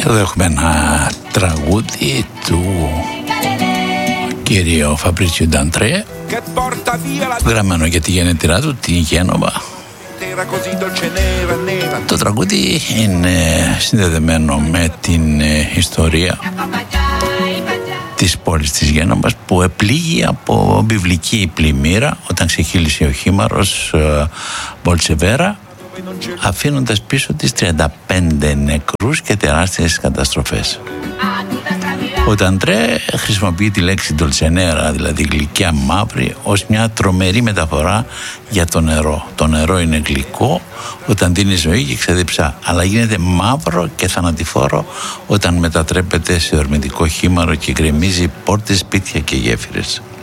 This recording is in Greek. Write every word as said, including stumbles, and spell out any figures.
Εδώ έχουμε ένα τραγούδι του κύριο Φαμπρίτσιο Νταντρέ, γραμμένο για τη γενέτειρά του, τη Γένοβα. Το τραγούδι είναι συνδεδεμένο με την ιστορία της πόλης της Γένοβας, που επλήγει από βιβλική πλημμύρα όταν ξεχύλισε ο χήμαρος Μπολτσεβέρα, αφήνοντας πίσω της τριάντα πέντε νεκρούς και τεράστιες καταστροφές. Ο Νταντρέ χρησιμοποιεί τη λέξη ντολτσενέρα, δηλαδή γλυκιά μαύρη, ως μια τρομερή μεταφορά για το νερό. Το νερό είναι γλυκό όταν δίνει ζωή και ξεδιψά, αλλά γίνεται μαύρο και θανατηφόρο όταν μετατρέπεται σε ορμητικό χήμαρο και γκρεμίζει πόρτες, σπίτια και γέφυρες.